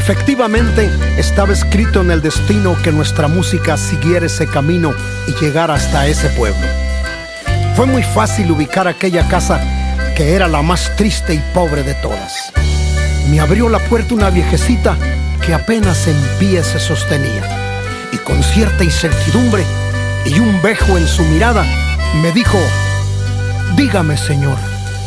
Efectivamente, estaba escrito en el destino que nuestra música siguiera ese camino y llegara hasta ese pueblo. Fue muy fácil ubicar aquella casa, que era la más triste y pobre de todas. Me abrió la puerta una viejecita que apenas en pie se sostenía, y con cierta incertidumbre y un vejo en su mirada, me dijo: dígame, señor,